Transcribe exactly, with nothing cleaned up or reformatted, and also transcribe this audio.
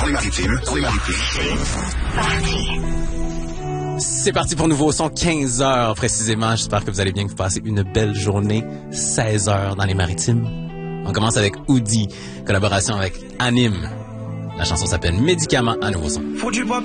les Maritimes, dans les Maritimes. C'est parti pour Nouveau Son, quinze heures précisément. J'espère que vous allez bien, que vous passez une belle journée. seize heures dans les Maritimes. On commence avec Oudi, collaboration avec Anime. La chanson s'appelle Médicament à Nouveau Son. Faut du pop